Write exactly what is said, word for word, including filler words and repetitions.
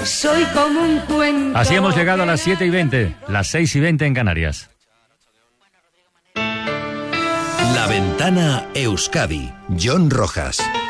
Soy como un cuento. Así hemos llegado a las siete y veinte, las seis y veinte en Canarias. La Ventana Euskadi, John Rojas.